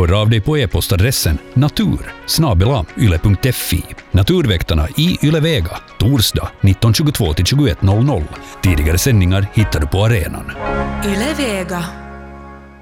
Hör av dig på e-postadressen natur@yle.fi. Naturväktarna i Yle Vega, torsdag 19.22 till 21.00. Tidigare sändningar hittar du på arenan. Yle Vega.